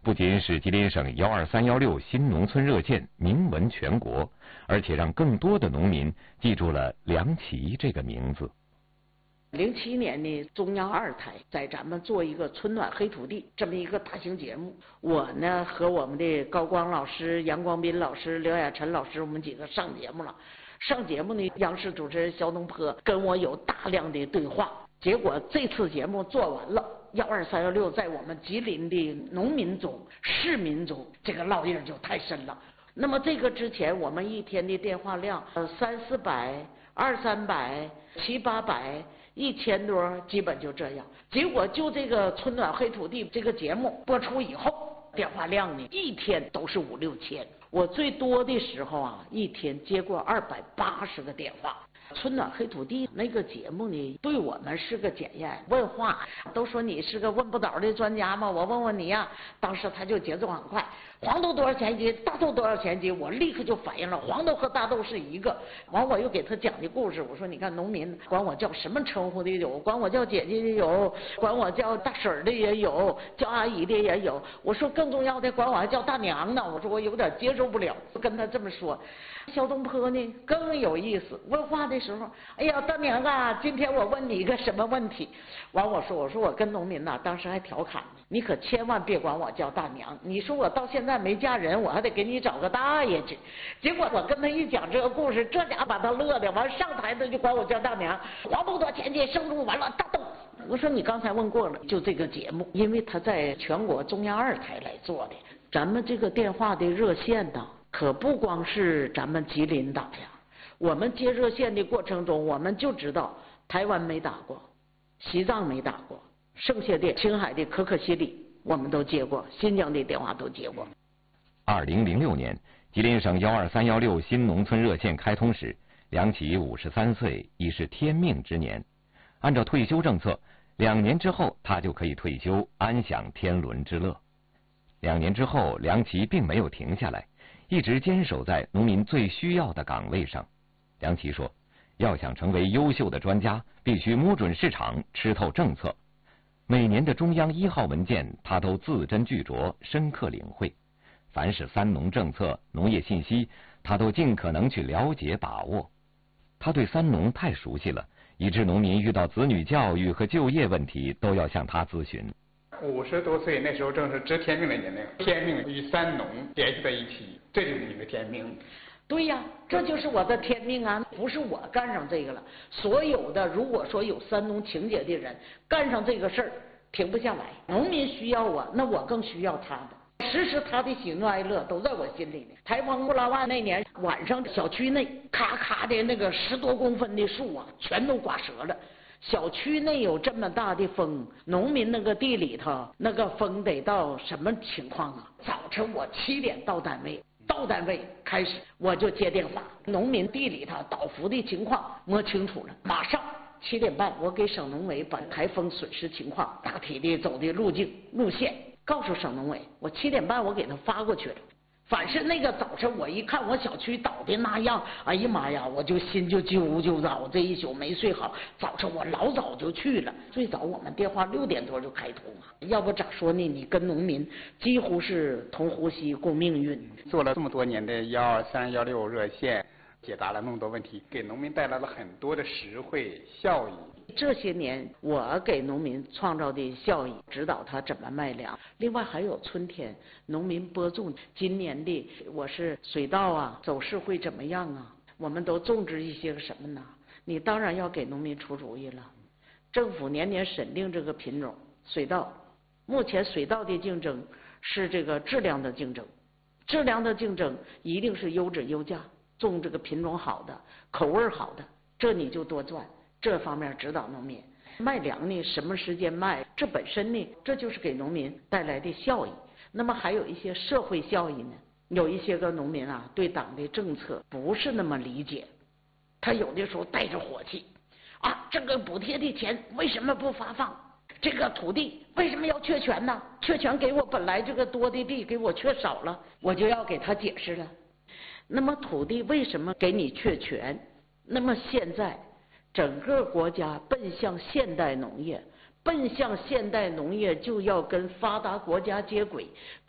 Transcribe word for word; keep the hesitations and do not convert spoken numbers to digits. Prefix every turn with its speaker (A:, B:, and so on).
A: 不仅使吉林省幺二三幺六新农村热线名闻全国，而且让更多的农民记住了梁启这个名字。
B: 零七年呢，中央二台在咱们做一个春暖黑土地这么一个大型节目，我呢和我们的高光老师、杨光斌老师、刘亚晨老师，我们几个上节目了。上节目呢，央视主持人肖东坡跟我有大量的对话。结果这次节目做完了，幺二三幺六在我们吉林的农民中、市民中，这个烙印就太深了。那么这个之前我们一天的电话量，呃三四百、二三百、七八百。一千多，基本就这样。结果就这个春暖黑土地这个节目播出以后，电话量呢一天都是五六千。我最多的时候啊，一天接过二百八十个电话。春暖黑土地那个节目呢，对我们是个检验。问话都说你是个问不倒的专家吗？我问问你呀、啊。当时他就节奏很快，黄豆多少钱一斤，大豆多少钱一斤，我立刻就反应了，黄豆和大豆是一个。完我又给他讲的故事，我说你看农民管我叫什么称呼的有，管我叫姐姐的有，管我叫大婶的也有，叫阿姨的也有。我说更重要的，管我还叫大娘呢。我说我有点接受不了，跟他这么说。肖东坡呢更有意思，问话的时候，哎呀大娘啊，今天我问你一个什么问题？完我说我说我跟农民呐、啊，当时还调侃呢，你可千万别管我叫大娘，你说我到现在没嫁人，我还得给你找个大爷去。结果我跟他一讲这个故事，这家伙把他乐的，完上台他就管我叫大娘，黄豆多钱去，生猪完了大豆。我说你刚才问过了，就这个节目，因为他在全国中央二台来做的，咱们这个电话的热线呢。可不光是咱们吉林打呀，我们接热线的过程中，我们就知道台湾没打过，西藏没打过，剩下的青海的可可西里我们都接过，新疆的电话都接过。
A: 二零零六年，吉林省幺二三幺六新农村热线开通时，梁启五十三岁，已是天命之年。按照退休政策，两年之后他就可以退休，安享天伦之乐。两年之后，梁启并没有停下来。一直坚守在农民最需要的岗位上。梁启说，要想成为优秀的专家，必须摸准市场，吃透政策。每年的中央一号文件，他都字斟句酌，深刻领会。凡是三农政策、农业信息，他都尽可能去了解把握。他对三农太熟悉了，以致农民遇到子女教育和就业问题，都要向他咨询。
C: 五十多岁那时候正是知天命的年龄，天命与三农联系在一起，这就是你的天命。
B: 对呀，这就是我的天命啊！不是我干上这个了，所有的如果说有三农情节的人干上这个事儿，停不下来。农民需要我，那我更需要他的。时时他的喜怒哀乐都在我心里呢。台风木拉万那年晚上，小区内咔咔的那个十多公分的树啊，全都刮折了。小区内有这么大的风，农民那个地里头那个风得到什么情况啊？早晨我七点到单位，到单位开始我就接电话，农民地里头倒伏的情况摸清楚了，马上七点半我给省农委把台风损失情况大体的走的路径路线告诉省农委，我七点半我给他发过去了。反是那个早晨我一看我小区倒的那样，哎呀妈呀，我就心就揪揪着，我这一宿没睡好。早晨我老早就去了，最早我们电话六点多就开通啊，要不咋说呢？你跟农民几乎是同呼吸共命运。
C: 做了这么多年的幺二三幺六热线，解答了那么多问题，给农民带来了很多的实惠效益。
B: 这些年我给农民创造的效益，指导他怎么卖粮。另外还有春天农民播种，今年的我是水稻啊走势会怎么样啊？我们都种植一些个什么呢？你当然要给农民出主意了。政府年年审定这个品种水稻，目前水稻的竞争是这个质量的竞争，质量的竞争一定是优质优价，种这个品种好的，口味好的，这你就多赚。这方面指导农民卖粮呢，什么时间卖，这本身呢，这就是给农民带来的效益。那么还有一些社会效益呢，有一些个农民啊，对党的政策不是那么理解，他有的时候带着火气啊，这个补贴的钱为什么不发放？这个土地为什么要确权呢？确权给我本来这个多的地给我确少了，我就要给他解释了。那么土地为什么给你确权？那么现在整个国家奔向现代农业，奔向现代农业就要跟发达国家接轨，